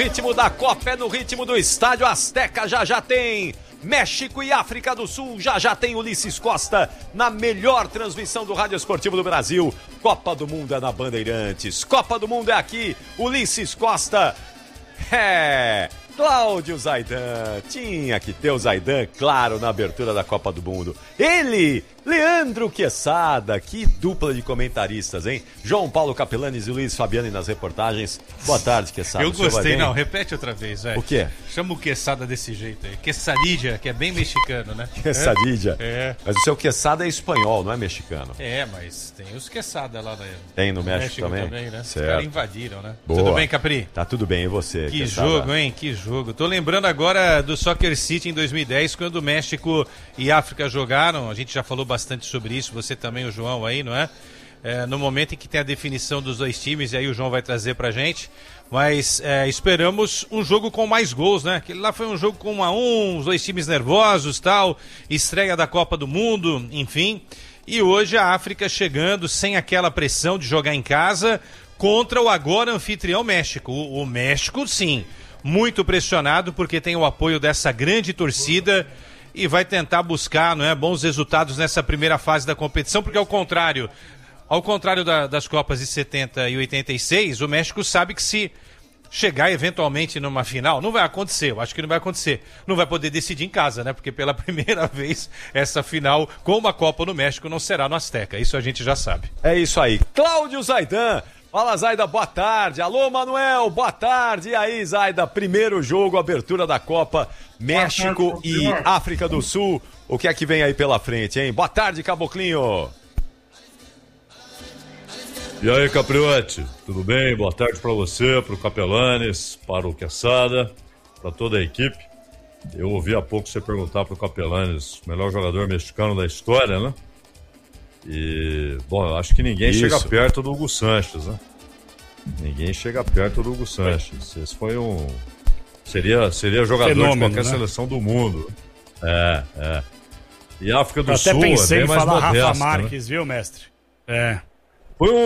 ritmo da Copa, é no ritmo do Estádio Azteca. Já tem México e África do Sul, já tem Ulisses Costa na melhor transmissão do Rádio Esportivo do Brasil. Copa do Mundo é na Bandeirantes, Copa do Mundo é aqui, Ulisses Costa. Cláudio Zaidan, tinha que ter o Zaidan, claro, na abertura da Copa do Mundo. Ele, Leandro Quesada, que dupla de comentaristas, hein? João Paulo Capelanes e Luiz Fabiani nas reportagens. Boa tarde, Quesada. Eu gostei, não, repete outra vez, velho. O quê? Chama o Quesada desse jeito aí. Quesadilla, que é bem mexicano, né? Quesadilla? É. Mas o seu Quesada é espanhol, não é mexicano? É, mas tem os Quesada lá, né? Tem no México também? né? Certo. Os caras invadiram, né? Boa. Tudo bem, Capri? Tá tudo bem, e você? Que Quesada? jogo, hein? Que jogo. Tô lembrando agora do Soccer City em 2010, quando o México e África jogaram. A gente já falou bastante sobre isso, você também, o João aí, não é? No momento em que tem a definição dos dois times, e aí o João vai trazer pra gente. Mas esperamos um jogo com mais gols, né? Aquele lá foi um jogo com 1-1, os dois times nervosos, tal, estreia da Copa do Mundo, enfim. E hoje a África chegando sem aquela pressão de jogar em casa contra o agora anfitrião México. O México, sim, muito pressionado porque tem o apoio dessa grande torcida e vai tentar buscar, não é, bons resultados nessa primeira fase da competição, porque ao contrário das Copas de 70 e 86, o México sabe que se chegar eventualmente numa final, não vai acontecer, eu acho que não vai acontecer, não vai poder decidir em casa, né, porque pela primeira vez essa final com uma Copa no México não será no Azteca, isso a gente já sabe. É isso aí, Cláudio Zaidan. Fala, Zaida, boa tarde. Alô, Manuel, boa tarde. E aí, Zaida, primeiro jogo, abertura da Copa, México e África do Sul. O que é que vem aí pela frente, hein? Boa tarde, Caboclinho. E aí, Capriotti, tudo bem? Boa tarde para você, para o Capelanes, para o Quesada, para toda a equipe. Eu ouvi há pouco você perguntar para o Capelanes, o melhor jogador mexicano da história, né? E, bom, eu acho que ninguém chega perto do Hugo Sánchez, né? Ninguém chega perto do Hugo Sánchez. Esse foi seria jogador de qualquer seleção do mundo. E a África do Sul até pensei é bem em mais falar modesta, Rafa Marques, né? Viu, mestre? Foi